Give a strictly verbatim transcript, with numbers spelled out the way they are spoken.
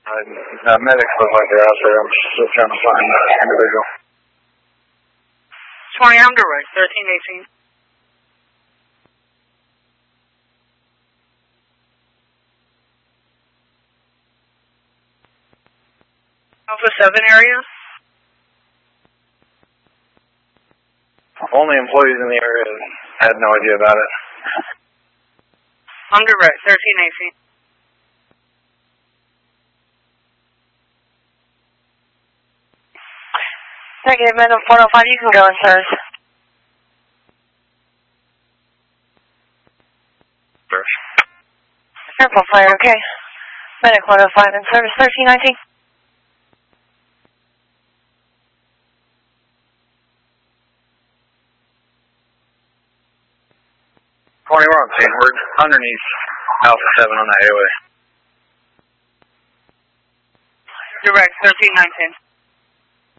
Uh, uh, medics look like they're out there. I'm still trying to find the individual. twenty, I'm direct, thirteen eighteen. Alpha seven area? Only employees in the area had no idea about it. I'm direct, thirteen eighteen. Negative, Medic one oh five, you can go in service. Service. Airport fire, okay. Medic one oh five in service, thirteen nineteen. twenty, we're on scene. We're underneath Alpha seven on that highway. Direct, thirteen nineteen.